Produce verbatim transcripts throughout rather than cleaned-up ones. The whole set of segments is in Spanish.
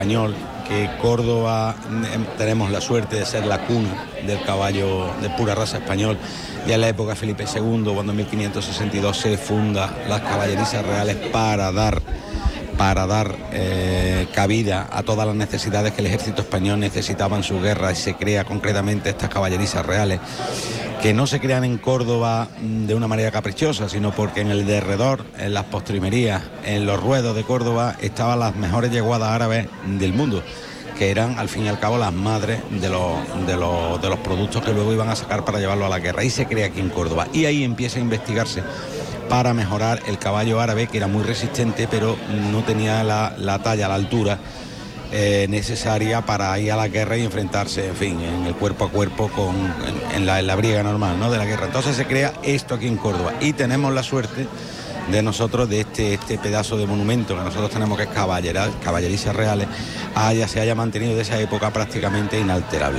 español, que Córdoba tenemos la suerte de ser la cuna del caballo de pura raza español. Ya en la época de Felipe segundo, cuando en mil quinientos sesenta y dos se funda las caballerizas reales para dar para dar eh, cabida a todas las necesidades que el ejército español necesitaba en su guerra, y se crea concretamente estas caballerizas reales, que no se crean en Córdoba de una manera caprichosa, sino porque en el derredor, en las postrimerías, en los ruedos de Córdoba, estaban las mejores yeguadas árabes del mundo, que eran al fin y al cabo las madres de los, de los, de los productos que luego iban a sacar para llevarlo a la guerra. Y se crea aquí en Córdoba, y ahí empieza a investigarse para mejorar el caballo árabe, que era muy resistente, pero no tenía la, la talla, la altura eh, necesaria para ir a la guerra y enfrentarse, en fin, en el cuerpo a cuerpo con, en, en, la, en la briga normal, ¿no?, de la guerra. Entonces se crea esto aquí en Córdoba, y tenemos la suerte de nosotros, de este, este pedazo de monumento que nosotros tenemos, que es caballera, caballerizas reales, haya, se haya mantenido de esa época prácticamente inalterable.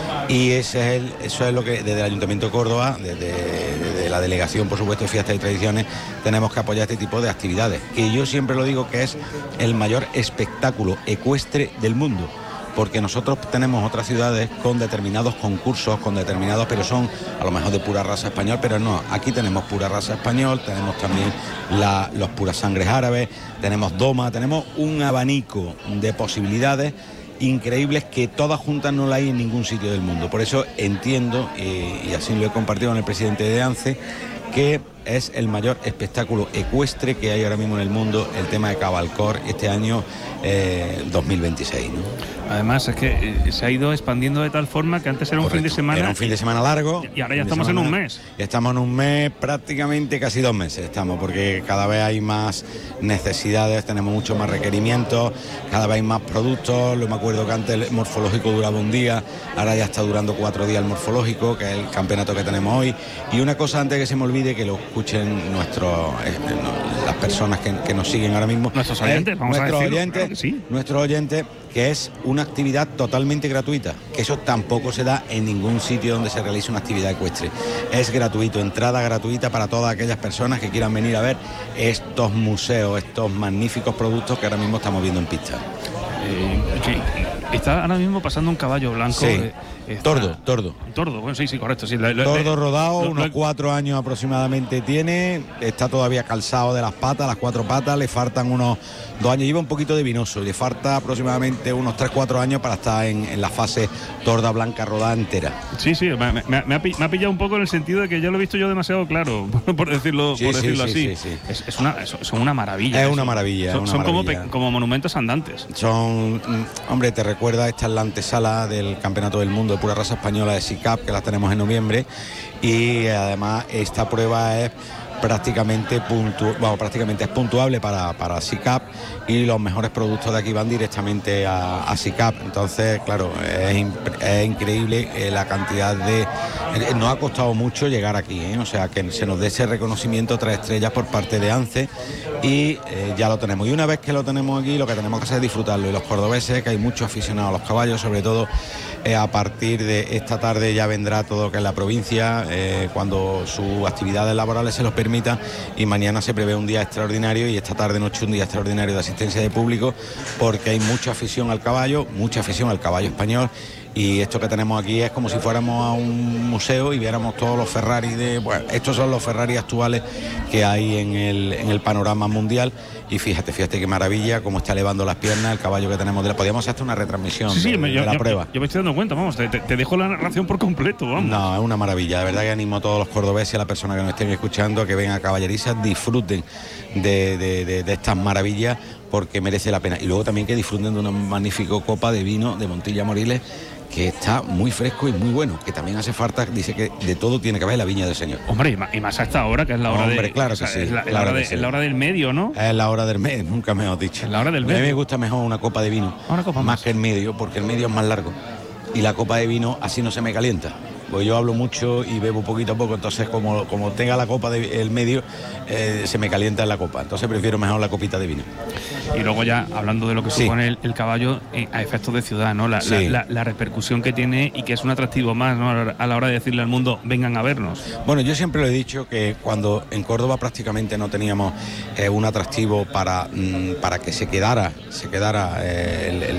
Y ese es el, eso es lo que desde el Ayuntamiento de Córdoba, desde, desde la delegación, por supuesto, de Fiestas y Tradiciones, tenemos que apoyar este tipo de actividades, que yo siempre lo digo que es el mayor espectáculo ecuestre del mundo, porque nosotros tenemos otras ciudades con determinados concursos, con determinados, pero son a lo mejor de pura raza español, pero no, aquí tenemos pura raza español, tenemos también la, los puras sangres árabes, tenemos doma, tenemos un abanico de posibilidades increíbles que todas juntas no la hay en ningún sitio del mundo. Por eso entiendo, y, y así lo he compartido con el presidente de ANCE, que es el mayor espectáculo ecuestre que hay ahora mismo en el mundo, el tema de Cabalcor, este año eh, dos mil veintiséis, ¿no? Además es que eh, se ha ido expandiendo de tal forma que antes era un Correcto. fin de semana. Era un fin de semana largo. Y ahora ya estamos en un mes. Estamos en un mes, prácticamente casi dos meses estamos, porque cada vez hay más necesidades, tenemos muchos más requerimientos, cada vez hay más productos. Lo me acuerdo que antes el morfológico duraba un día, ahora ya está durando cuatro días el morfológico, que es el campeonato que tenemos hoy. Y una cosa antes que se me olvide, que lo escuchen nuestros eh, no, las personas que, que nos siguen ahora mismo. Nuestros oyentes, eh, vamos nuestros a decirlo, oyentes, claro que sí. nuestros oyentes, que es una actividad totalmente gratuita, que eso tampoco se da en ningún sitio donde se realice una actividad ecuestre. Es gratuito, entrada gratuita para todas aquellas personas que quieran venir a ver estos museos, estos magníficos productos que ahora mismo estamos viendo en pista. Eh, sí. Está ahora mismo pasando un caballo blanco. Sí. Eh, está... Tordo, tordo. Tordo, bueno, sí, sí, correcto. Sí, lo, lo, Tordo rodado, lo, unos lo... cuatro años aproximadamente tiene, está todavía calzado de las patas, las cuatro patas, le faltan unos dos años, lleva un poquito de vinoso, le falta aproximadamente unos tres, cuatro años para estar en, en la fase torda blanca rodada entera. Sí, sí, me, me, me, ha, me ha pillado un poco en el sentido de que ya lo he visto yo demasiado claro, por decirlo, sí, por sí, decirlo sí, así. Sí, sí. Es, es una, es, son una maravilla. Es eso. una maravilla. Son, una son maravilla. Como, como monumentos andantes. Son, hombre, te recuerda, esta es la antesala del Campeonato del Mundo de pura raza española de S I C A P, que la tenemos en noviembre, y además esta prueba es prácticamente puntu, bueno, prácticamente es puntuable para, para S I C A P, y los mejores productos de aquí van directamente a, a S I C A P. Entonces, claro, es, es increíble eh, la cantidad de... Eh, nos ha costado mucho llegar aquí, ¿eh? O sea, que se nos dé ese reconocimiento tres estrellas por parte de ANCE, y eh, ya lo tenemos. Y una vez que lo tenemos aquí, lo que tenemos que hacer es disfrutarlo. Y los cordobeses, que hay muchos aficionados a los caballos, sobre todo eh, a partir de esta tarde ya vendrá todo lo que es la provincia, eh, cuando sus actividades laborales se los permitan, y mañana se prevé un día extraordinario, y esta tarde noche un día extraordinario de asistencia de público, porque hay mucha afición al caballo, mucha afición al caballo español. Y esto que tenemos aquí es como si fuéramos a un museo y viéramos todos los Ferrari de... Bueno, estos son los Ferrari actuales que hay en el, en el panorama mundial. Y fíjate, fíjate qué maravilla, cómo está elevando las piernas el caballo que tenemos. De la, podríamos hacer hasta una retransmisión sí, sí, de, me, de yo, la yo, prueba. Yo, yo me estoy dando cuenta, vamos, te, te dejo la narración por completo, vamos. No, es una maravilla. De verdad que animo a todos los cordobeses y a las personas que nos estén escuchando a que vengan a Caballerizas, disfruten de, de, de, de estas maravillas, porque merece la pena. Y luego también que disfruten de una magnífica copa de vino de Montilla Moriles, que está muy fresco y muy bueno, que también hace falta, dice que de todo tiene que haber la viña del Señor. Hombre, y más, y más a esta hora, que es la hora Hombre, de... claro o sea, que sí, es la, claro la hora que de, sí. es la hora del medio, ¿no? Es la hora del medio, nunca mejor dicho. Es la hora del medio. A mí medio. me gusta mejor una copa de vino, una copa más, más que el medio, porque el medio es más largo. Y la copa de vino así no se me calienta. Pues yo hablo mucho y bebo poquito a poco, entonces como, como tenga la copa del medio, eh, se me calienta en la copa. Entonces prefiero mejor la copita de vino. Y luego ya, hablando de lo que sí. supone el, el caballo eh, a efectos de ciudad, ¿no? La, sí. la, la, la repercusión que tiene, y que es un atractivo más, ¿no?, a la hora de decirle al mundo, vengan a vernos. Bueno, yo siempre lo he dicho, que cuando en Córdoba prácticamente no teníamos eh, un atractivo para, mm, para que se quedara, se quedara eh, el, el